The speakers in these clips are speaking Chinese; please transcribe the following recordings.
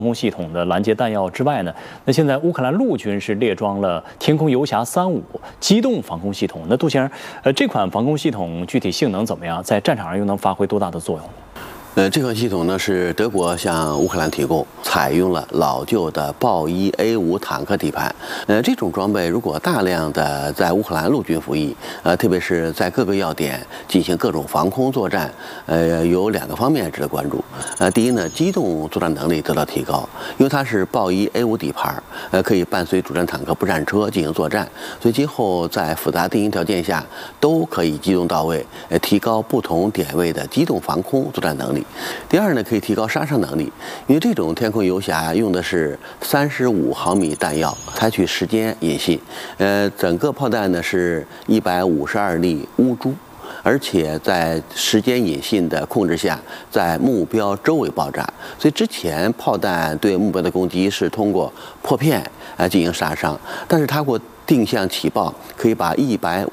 空系统的拦截弹药之外呢，那现在乌克兰陆军是列装了天空游侠35机动防空系统。那杜先生，这款防空系统具体性能怎么样？在战场上又能发挥多大的作用？ 这款系统呢是德国向乌克兰提供，采用了老旧的豹一 A5坦克底盘。这种装备如果大量的在乌克兰陆军服役，特别是在各个要点进行各种防空作战，有2个方面值得关注。第一呢，机动作战能力得到提高，因为它是豹一 A5底盘，可以伴随主战坦克、步战车进行作战，所以今后在复杂地形条件下都可以机动到位，提高不同点位的机动防空作战能力。第二呢，可以提高杀伤能力，因为这种天空游侠用的是35毫米弹药，采取时间引信，整个炮弹呢是152粒乌珠，而且在时间引信的控制下，在目标周围爆炸。所以之前炮弹对目标的攻击是通过破片进行杀伤，但是它定向起爆，可以把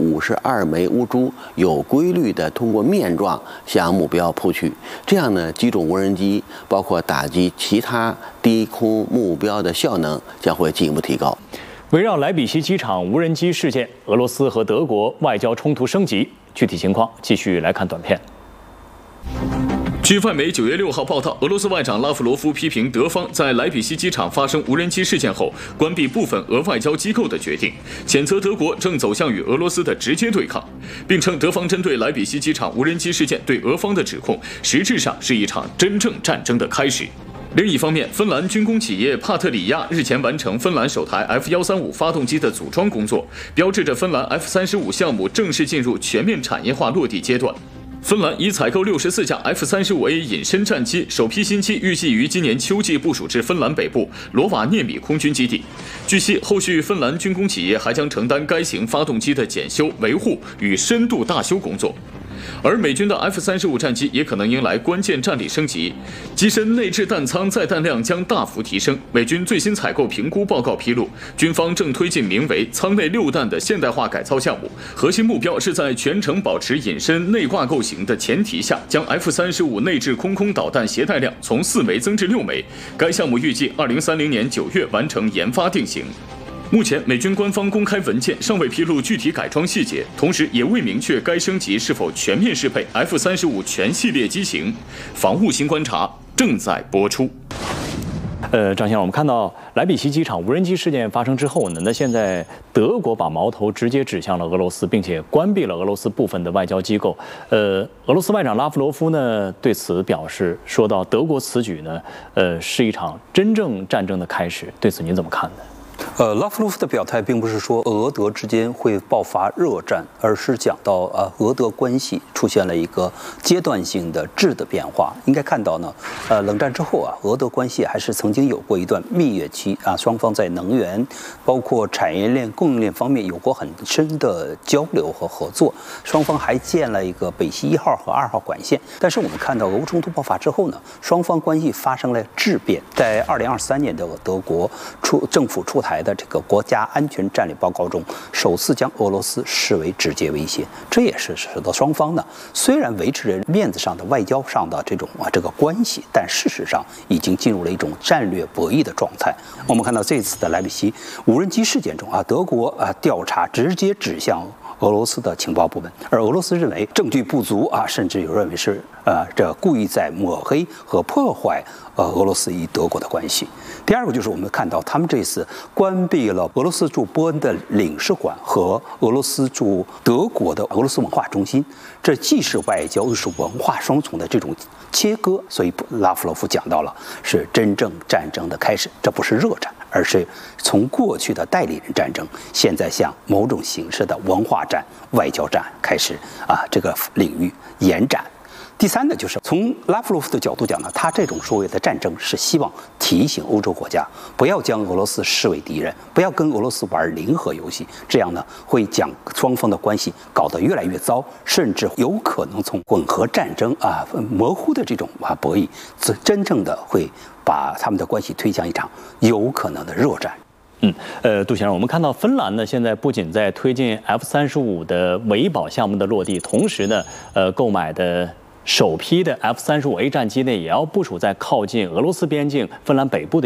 152枚乌珠有规律的通过面状向目标扑去，这样呢，几种无人机包括打击其他低空目标的效能将会进一步提高。 围绕莱比锡机场无人机事件，俄罗斯和德国外交冲突升级，具体情况继续来看短片。 据外媒9月6号报道，俄罗斯外长拉夫罗夫批评德方在莱比锡机场发生无人机事件后，关闭部分俄外交机构的决定，谴责德国正走向与俄罗斯的直接对抗，并称德方针对莱比锡机场无人机事件对俄方的指控，实质上是一场真正战争的开始。另一方面，芬兰军工企业帕特里亚日前完成芬兰首台 F135发动机的组装工作，标志着芬兰 F35项目正式进入全面产业化落地阶段。芬兰已采购64架 F35A 隐身战机，首批新机预计于今年秋季部署至芬兰北部罗瓦涅米空军基地。据悉，后续芬兰军工企业还将承担该型发动机的检修、维护与深度大修工作。而美军的 F35战机也可能迎来关键战力升级，机身内置弹舱载弹量将大幅提升。美军最新采购评估报告披露，军方正推进名为“舱内6弹”的现代化改造项目，核心目标是在全程保持隐身内挂构型的前提下，将 F35内置空导弹携带量从4枚增至6枚。该项目预计2030年9月完成研发定型。目前，美军官方公开文件尚未披露具体改装细节，同时也未明确该升级是否全面适配 F35全系列机型。防务新观察正在播出。 张先生，我们看到莱比锡机场无人机事件发生之后呢，那现在德国把矛头直接指向了俄罗斯，并且关闭了俄罗斯部分的外交机构。俄罗斯外长拉夫罗夫呢对此表示，说到德国此举呢，是一场真正战争的开始。对此您怎么看呢？ 拉夫罗夫的表态并不是说俄德之间会爆发热战，而是讲到俄德关系出现了一个阶段性的质的变化。应该看到呢，冷战之后俄德关系还是曾经有过一段蜜月期双方在能源、包括产业链、供应链方面有过很深的交流和合作。双方还建了一个北溪1号和2号管线。但是我们看到俄乌冲突爆发之后呢，双方关系发生了质变。在2023年的德国政府出台的这个国家安全战略报告中，首次将俄罗斯视为直接威胁，这也是使得双方呢虽然维持着面子上的外交上的这个关系，但事实上已经进入了一种战略博弈的状态。我们看到这次的莱比锡无人机事件中德国调查直接指向俄罗斯的情报部门，而俄罗斯认为证据不足甚至有认为是这故意在抹黑和破坏俄罗斯与德国的关系。第二个就是我们看到他们这次关闭了俄罗斯驻波恩的领事馆和俄罗斯驻德国的俄罗斯文化中心，这既是外交又是文化双重的这种切割。所以拉夫罗夫讲到了是真正战争的开始，这不是热战，而是从过去的代理人战争，现在向某种形式的文化战、外交战开始这个领域延展。第三呢，就是从拉夫罗夫的角度讲呢，他这种所谓的战争是希望提醒欧洲国家不要将俄罗斯视为敌人，不要跟俄罗斯玩零和游戏，这样呢会将双方的关系搞得越来越糟，甚至有可能从混合战争模糊的这种博弈，真正的会把他们的关系推向一场有可能的热战。 杜先生，我们看到芬兰呢，现在不仅在推进 F35的维保项目的落地，同时呢，购买的首批的 F35A 战机呢，也要部署在靠近俄罗斯边境芬兰北部的